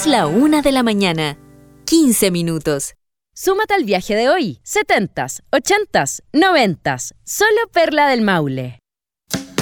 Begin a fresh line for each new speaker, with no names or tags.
Es la 1 de la mañana. 15 minutos.
Súmate al viaje de hoy. 70s, 80s, 90s. Solo Perla del Maule.